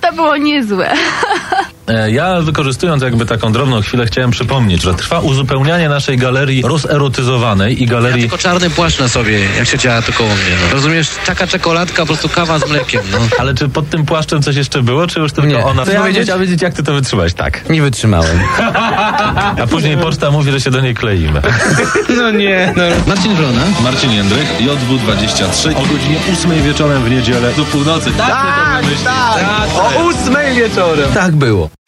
To było niezłe. Ja, wykorzystując jakby taką drobną chwilę, chciałem przypomnieć, że trwa uzupełnianie naszej galerii rozerotyzowanej i galerii... Ja tylko czarny płaszcz na sobie, jak się działa to koło mnie. No. Rozumiesz? Taka czekoladka, po prostu kawa z mlekiem. No. Ale czy pod tym płaszczem coś jeszcze było, czy już tylko Nie. ona... To ja chciałem wiedzieć, jak ty to wytrzymałeś, tak. Nie wytrzymałem. A później poczta mówi, że się do niej kleimy. No nie, no. Marcin Wrona. Marcin Jędrych, JW23 o godzinie 8 wieczorem w niedzielę do północy. Tak, o 8 wieczorem. Tak było.